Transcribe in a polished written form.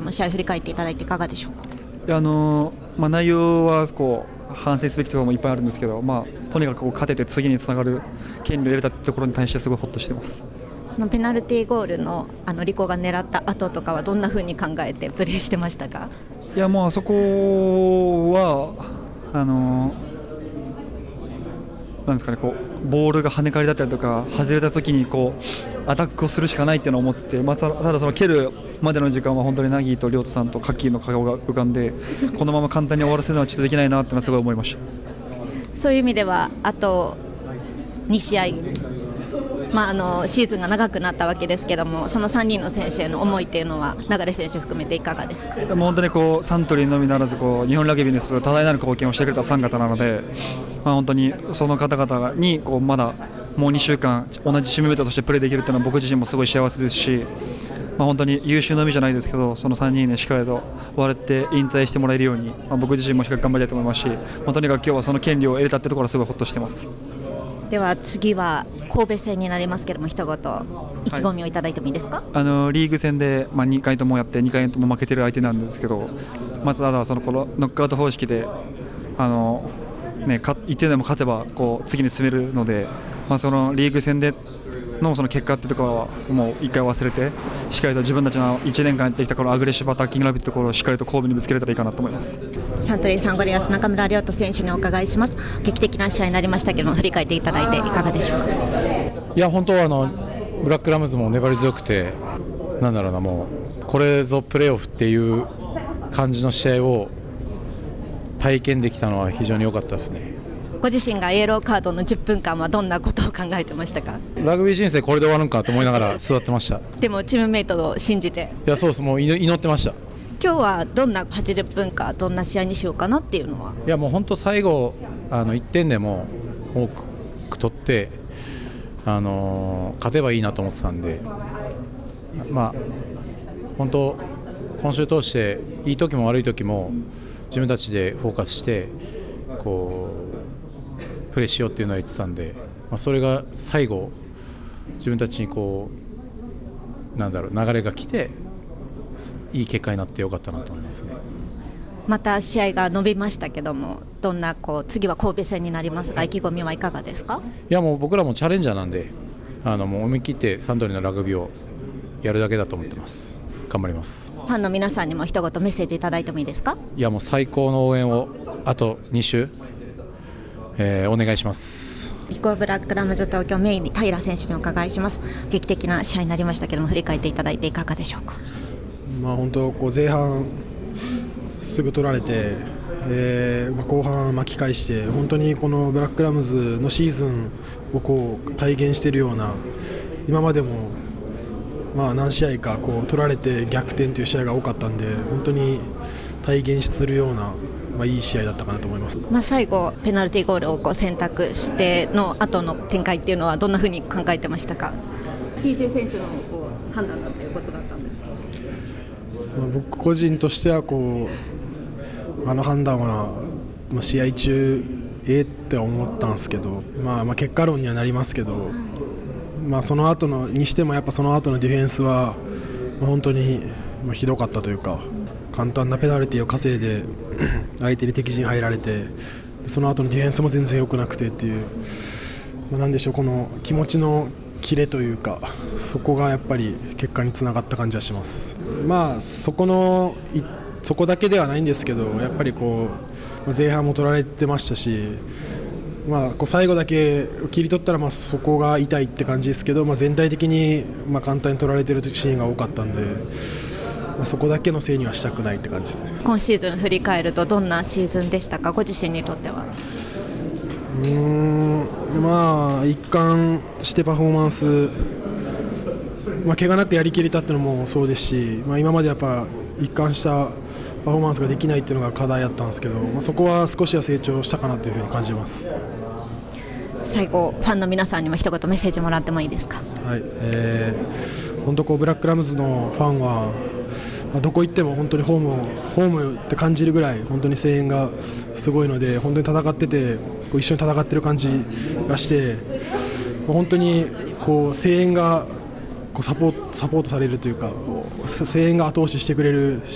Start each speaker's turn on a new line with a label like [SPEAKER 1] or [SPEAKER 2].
[SPEAKER 1] も試合を振り返っていただいていかがでしょうか。
[SPEAKER 2] 内容は反省すべきところもいっぱいあるんですけど、とにかく勝てて次につながる権利を得れたところに対してすごいホッとしています。
[SPEAKER 1] そのペナルティーゴールのリコが狙った後とかはどんな風に考えてプレーしてましたか。
[SPEAKER 2] いや、もうあそこはなんですかね、ボールが跳ね返りだったりとか外れた時にアタックをするしかないっていうのを思ってて、ただその蹴るまでの時間は本当にナギーと亮太さんとカッキーの顔が浮かんで、このまま簡単に終わらせるのはちょっとできないなってのはすごい思いました。
[SPEAKER 1] そういう意味ではあと2試合、シーズンが長くなったわけですけども、その3人の選手への思いっていうのは流選手含めていかがですか。
[SPEAKER 2] もう本当にサントリーのみならず日本ラグビーに多大なる貢献をしてくれた3方なので、本当にその方々にまだもう2週間同じチームメートとしてプレーできるというのは僕自身もすごい幸せですし、本当に優秀のみじゃないですけど、その3人でしっかりと終わって引退してもらえるように、僕自身もしっかり頑張りたいと思いますし、とにかく今日はその権利を得れたってところはすごいホッとしてます。
[SPEAKER 1] では次は神戸戦になりますけれども、一言意気込みをいただいてもいいですか。
[SPEAKER 2] リーグ戦で、2回ともやって2回とも負けてる相手なんですけど、ただそのノックアウト方式で1点でも勝てば次に進めるので、そのリーグ戦でのその結果ってところはもう1回忘れて、しっかりと自分たちの1年間やってきたアグレッシブアタッキングラグビーというところをしっかりと神戸にぶつけれたらいいかなと思います。
[SPEAKER 1] サントリーサンゴリアス中村亮太選手にお伺いします。劇的な試合になりましたけども、振り返っていただいていかがでしょうか。
[SPEAKER 3] いや、本当はブラックラムズも粘り強くて、もうこれぞプレーオフっていう感じの試合を体験できたのは非常に良かったですね。
[SPEAKER 1] ご自身がイエローカードの10分間はどんなことを考えてましたか。
[SPEAKER 3] ラグビー人生これで終わるんかと思いながら座ってました。
[SPEAKER 1] でもチームメイトを信じて。
[SPEAKER 3] いや、そうです。もう祈ってました。
[SPEAKER 1] 今日はどんな80分かどんな試合にしようかなっていうのは。
[SPEAKER 3] いや、もう本当最後1点でも多く取って勝てばいいなと思ってたんで、本当今週通していい時も悪い時も自分たちでフォーカスしてプレーしようっていうのは言ってたんで、それが最後自分たちに流れが来ていい結果になってよかったなと思いますね。
[SPEAKER 1] また試合が伸びましたけども、どんな次は神戸戦になりますが、意気込みはいかがですか。
[SPEAKER 3] いや、もう僕らもチャレンジャーなんでもう思い切ってサントリーのラグビーをやるだけだと思ってます。頑張ります。
[SPEAKER 1] ファンの皆さんにも一言メッセージいただいてもいいですか。
[SPEAKER 3] いや、もう最高の応援をあと2週、お願いします。
[SPEAKER 1] リコーブラックラムズ東京メインに平選手にお伺いします。劇的な試合になりましたけども、振り返っていただいていかがでしょうか。
[SPEAKER 4] 本当前半すぐ取られて、後半巻き返して、本当にこのブラックラムズのシーズンを体現しているような、今までも何試合か取られて逆転という試合が多かったんで、本当に体現するような、いい試合だったかなと思います。
[SPEAKER 1] 最後ペナルティーゴールを選択しての後の展開っていうのはどんなふうに考えてましたか。 TJ 選手の判断だということだったんですか。
[SPEAKER 4] 僕個人としては判断は試合中って思ったんですけど、結果論にはなりますけど、その後のにしてもやっぱその後のディフェンスは本当にひどかったというか、簡単なペナルティーを稼いで相手に敵陣入られて、その後のディフェンスも全然良くなくてっていう、なんでしょう、この気持ちのキレというか、そこがやっぱり結果につながった感じはします。そこだけではないんですけど、やっぱり前半も取られてましたし、最後だけ切り取ったらそこが痛いって感じですけど、全体的に簡単に取られてるシーンが多かったんで、そこだけのせいにはしたくないって感じですね。
[SPEAKER 1] 今シーズン振り返るとどんなシーズンでしたか、ご自身にとっては。
[SPEAKER 4] 一貫してパフォーマンス、怪我なくやりきれたっていうのもそうですし、今までやっぱ一貫したパフォーマンスができないっていうのが課題だったんですけど、そこは少しは成長したかなというふうに感じます。
[SPEAKER 1] 最後ファンの皆さんにも一言メッセージもらってもいいですか。
[SPEAKER 4] はい、本当ブラックラムズのファンはどこ行っても本当にホームって感じるぐらい本当に声援がすごいので、本当に戦ってて一緒に戦ってる感じがして、本当に声援がサポートされるというか、声援が後押ししてくれる